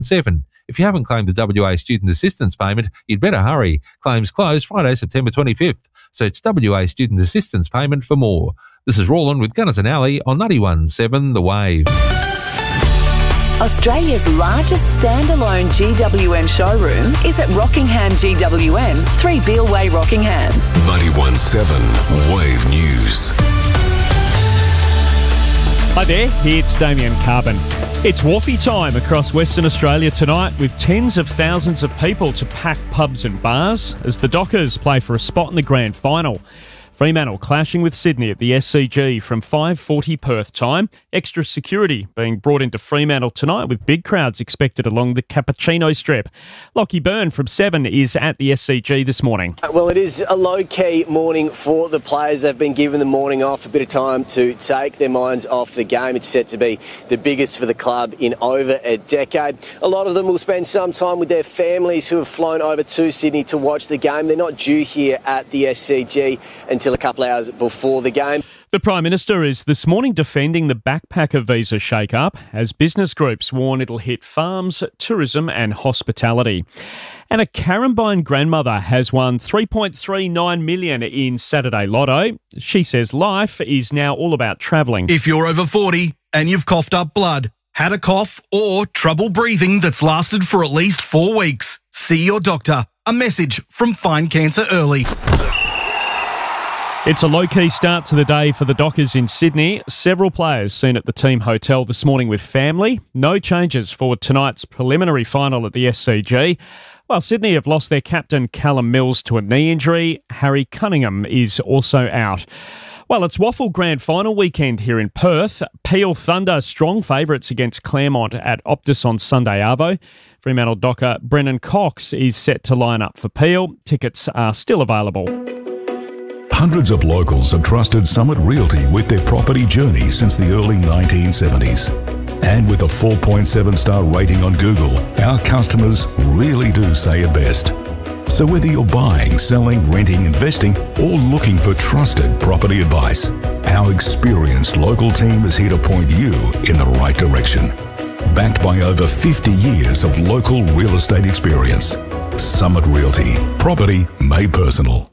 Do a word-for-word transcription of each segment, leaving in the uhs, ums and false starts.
seven. If you haven't claimed the W A Student Assistance payment, you'd better hurry. Claims close Friday, September twenty-fifth. Search W A Student Assistance payment for more. This is Roland with Gunners and Alley on ninety-one point seven The Wave. Australia's largest standalone G W M showroom is at Rockingham G W M, three Beale Way, Rockingham. ninety-one point seven Wave News. Hi there, it's Damien Carbon. It's Wharfie time across Western Australia tonight with tens of thousands of people to pack pubs and bars as the Dockers play for a spot in the grand final. Fremantle clashing with Sydney at the S C G from five forty Perth time. Extra security being brought into Fremantle tonight with big crowds expected along the Cappuccino Strip. Lockie Byrne from seven is at the S C G this morning. Well, it is a low-key morning for the players. They've been given the morning off, a bit of time to take their minds off the game. It's set to be the biggest for the club in over a decade. A lot of them will spend some time with their families who have flown over to Sydney to watch the game. They're not due here at the S C G until a couple of hours before the game. The Prime Minister is this morning defending the backpacker visa shake-up as business groups warn it'll hit farms, tourism and hospitality. And a Carambine grandmother has won three point three nine million dollars in Saturday Lotto. She says life is now all about travelling. If you're over forty and you've coughed up blood, had a cough or trouble breathing that's lasted for at least four weeks, see your doctor. A message from Find Cancer Early. It's a low-key start to the day for the Dockers in Sydney. Several players seen at the team hotel this morning with family. No changes for tonight's preliminary final at the S C G. While Sydney have lost their captain Callum Mills to a knee injury, Harry Cunningham is also out. Well, it's Waffle Grand Final weekend here in Perth. Peel Thunder strong favourites against Claremont at Optus on Sunday Arvo. Fremantle Docker Brennan Cox is set to line up for Peel. Tickets are still available. Hundreds of locals have trusted Summit Realty with their property journey since the early nineteen seventies. And with a four point seven star rating on Google, our customers really do say it best. So whether you're buying, selling, renting, investing, or looking for trusted property advice, our experienced local team is here to point you in the right direction. Backed by over fifty years of local real estate experience. Summit Realty. Property made personal.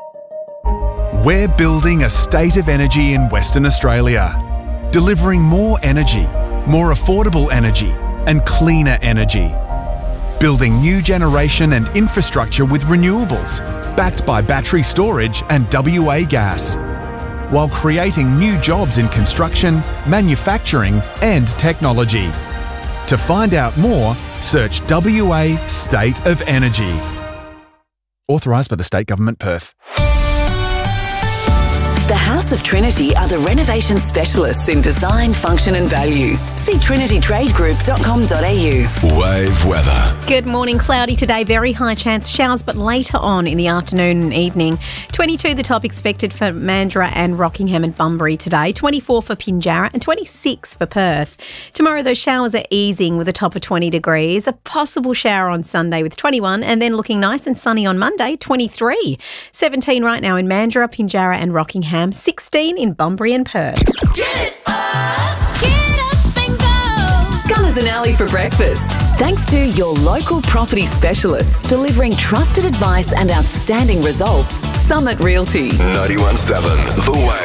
We're building a state of energy in Western Australia, delivering more energy, more affordable energy and cleaner energy. Building new generation and infrastructure with renewables, backed by battery storage and W A gas, while creating new jobs in construction, manufacturing and technology. To find out more, search W A State of Energy. Authorised by the State Government, Perth. The House of Trinity are the renovation specialists in design, function and value. See trinity trade group dot com dot a u. Wave weather. Good morning. Cloudy today. Very high chance showers, but later on in the afternoon and evening. twenty-two the top expected for Mandurah and Rockingham and Bunbury today. twenty-four for Pinjarra and twenty-six for Perth. Tomorrow those showers are easing with a top of twenty degrees. A possible shower on Sunday with twenty-one and then looking nice and sunny on Monday, twenty-three. seventeen right now in Mandurah, Pinjarra and Rockingham. sixteen in Bunbury and Perth. Get up! Get up and go! Gunners and Alley for breakfast. Thanks to your local property specialists delivering trusted advice and outstanding results. Summit Realty. ninety-one point seven The Wave.